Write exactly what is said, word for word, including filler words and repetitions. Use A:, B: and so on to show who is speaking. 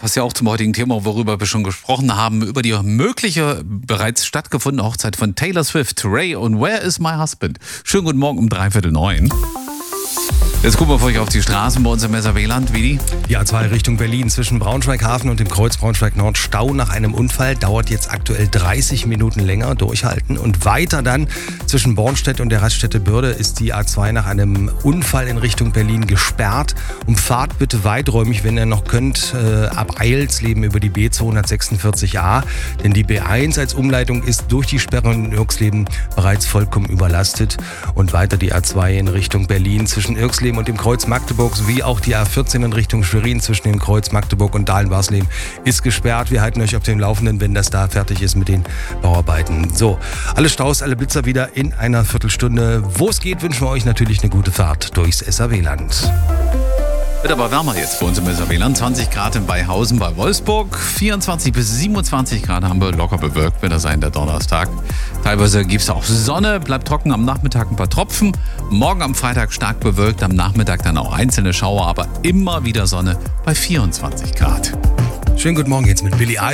A: Passt ja auch zum heutigen Thema, worüber wir schon gesprochen haben, über die mögliche bereits stattgefundene Hochzeit von Taylor Swift, Ray und Where is my husband? Schönen guten Morgen um dreiviertel neun. Jetzt gucken wir für euch auf die Straßen bei uns im S R W-Land, Vidi.
B: Die A zwei Richtung Berlin zwischen Braunschweig-Hafen und dem Kreuz Braunschweig-Nord. Stau nach einem Unfall, dauert jetzt aktuell dreißig Minuten länger, durchhalten. Und weiter dann zwischen Bornstedt und der Raststätte Bürde ist die A zwei nach einem Unfall in Richtung Berlin gesperrt. Umfahrt bitte weiträumig, wenn ihr noch könnt, äh, ab Eilsleben über die B zweihundertsechsundvierzig a. Denn die B eins als Umleitung ist durch die Sperre in Irxleben bereits vollkommen überlastet. Und weiter die A zwei in Richtung Berlin zwischen Irxleben und dem Kreuz Magdeburg sowie auch die A vierzehn in Richtung Schwerin zwischen dem Kreuz Magdeburg und Dahlen-Barsleben ist gesperrt. Wir halten euch auf dem Laufenden, wenn das da fertig ist mit den Bauarbeiten. So, alle Staus, alle Blitzer wieder in einer Viertelstunde. Wo es geht, wünschen wir euch natürlich eine gute Fahrt durchs S R W-Land.
A: Wird aber wärmer jetzt bei uns im S R W-Land. zwanzig Grad in Beihausen bei Wolfsburg. vierundzwanzig bis siebenundzwanzig Grad haben wir, locker bewölkt wird das sein, der Donnerstag. Teilweise gibt es auch Sonne, bleibt trocken, am Nachmittag ein paar Tropfen. Morgen am Freitag stark bewölkt, am Nachmittag dann auch einzelne Schauer, aber immer wieder Sonne bei vierundzwanzig Grad.
B: Schönen guten Morgen jetzt mit Billy Eilish.